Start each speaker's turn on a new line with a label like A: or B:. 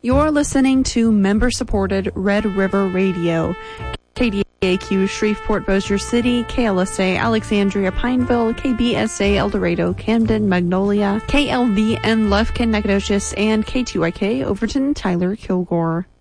A: You're listening to member-supported Red River Radio. KDAQ Shreveport Bossier City, KLSA Alexandria Pineville, KBSA El Dorado Camden Magnolia, KLVN Lufkin Nacogdoches, and K2YK Overton Tyler Kilgore.